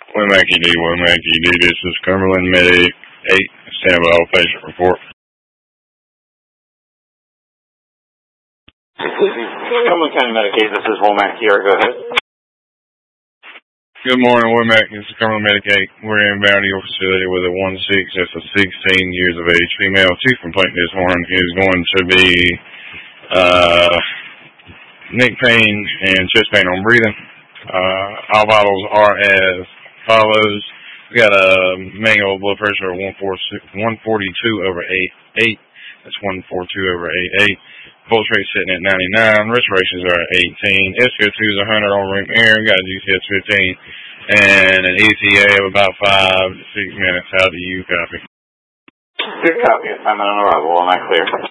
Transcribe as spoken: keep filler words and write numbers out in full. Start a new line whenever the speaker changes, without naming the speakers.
Wimacky D, Wimacky D, this is Cumberland Medic eight, stand by all patient report.
Cumberland County Medic eight, this is Womack here, go ahead.
Good morning, Wimack, this is Cumberland Medic eight. We're inbound to your facility with a one six, that's a sixteen years of age female. Chief complaint this morning is going to be uh, neck pain and chest pain on breathing. Uh, all vitals are as follows. We got a manual blood pressure of one forty-two over eight. That's one forty-two over eighty-eight. Pulse rate sitting at ninety-nine. Respirations are at eighteen. S C O two is one hundred on room air. We got a G C S fifteen. And an E T A of about five to six minutes. How do you copy?
Good copy. I'm on arrival. Am I clear?